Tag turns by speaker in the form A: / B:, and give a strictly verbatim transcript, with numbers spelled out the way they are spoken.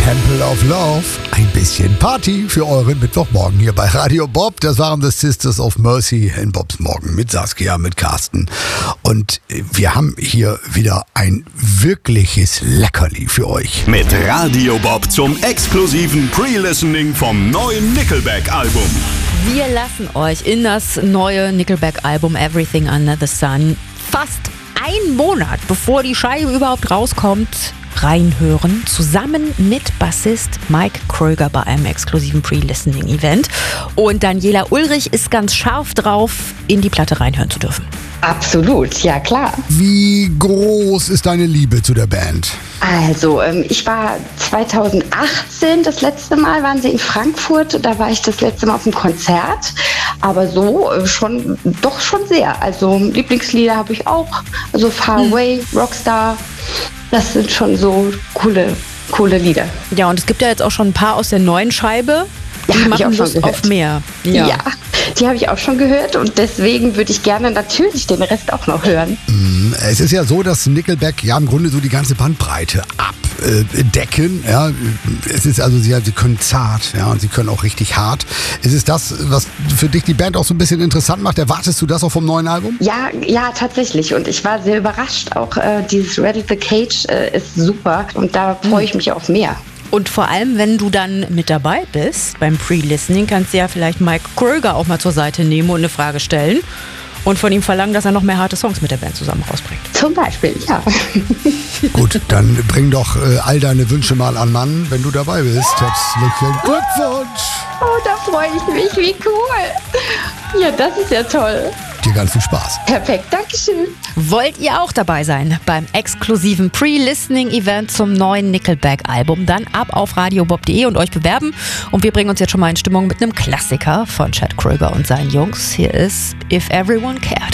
A: Temple of Love. Ein bisschen Party für euren Mittwochmorgen hier bei Radio Bob. Das waren The Sisters of Mercy in Bobs Morgen mit Saskia, mit Carsten. Und wir haben hier wieder ein wirkliches Leckerli für euch.
B: Mit Radio Bob zum exklusiven Pre-Listening vom neuen Nickelback-Album.
C: Wir lassen euch in das neue Nickelback-Album Everything Under the Sun fast einen Monat, bevor die Scheibe überhaupt rauskommt, reinhören, zusammen mit Bassist Mike Kröger bei einem exklusiven Pre-Listening-Event. Und Daniela Ulrich ist ganz scharf drauf, in die Platte reinhören zu dürfen.
D: Absolut, ja klar.
A: Wie groß ist deine Liebe zu der Band?
D: Also, ähm, ich war zweitausendachtzehn, das letzte Mal waren sie in Frankfurt, da war ich das letzte Mal auf dem Konzert, aber so äh, schon, doch schon sehr. Also Lieblingslieder habe ich auch, also Far Away, hm. Rockstar, das sind schon so coole, coole Lieder.
C: Ja, und es gibt ja jetzt auch schon ein paar aus der neuen Scheibe, die
D: ja,
C: machen Lust auf mehr.
D: Ja. ja. Die habe ich auch schon gehört und deswegen würde ich gerne natürlich den Rest auch noch hören.
A: Es ist ja so, dass Nickelback ja im Grunde so die ganze Bandbreite abdecken. Ja. Es ist also, sie, sie können zart, ja, und sie können auch richtig hart. Ist es das, was für dich die Band auch so ein bisschen interessant macht? Erwartest du das auch vom neuen Album?
D: Ja, ja, tatsächlich. Und ich war sehr überrascht. Auch äh, dieses Ready the Cage äh, ist super und da freue ich mich auf mehr.
C: Und vor allem, wenn du dann mit dabei bist beim Pre-Listening, kannst du ja vielleicht Mike Kröger auch mal zur Seite nehmen und eine Frage stellen und von ihm verlangen, dass er noch mehr harte Songs mit der Band zusammen rausbringt.
D: Zum Beispiel, ja.
A: Gut, dann bring doch äh, all deine Wünsche mal an Mann, wenn du dabei bist. Herzlichen Glückwunsch!
D: Oh, da freue ich mich, wie cool. Ja, das ist ja toll.
A: Dir ganz viel Spaß.
D: Perfekt, Dankeschön.
C: Wollt ihr auch dabei sein beim exklusiven Pre-Listening-Event zum neuen Nickelback-Album? Dann ab auf radiobob punkt de und euch bewerben. Und wir bringen uns jetzt schon mal in Stimmung mit einem Klassiker von Chad Kroeger und seinen Jungs. Hier ist If Everyone Cared.